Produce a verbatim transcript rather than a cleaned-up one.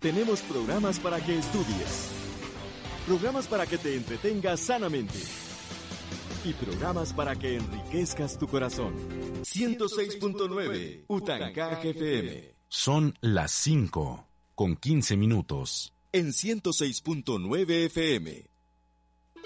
Tenemos programas para que estudies, programas para que te entretengas sanamente y programas para que enriquezcas tu corazón. ciento seis punto nueve Utancaje F M. Son las cinco con quince minutos. En ciento seis punto nueve F M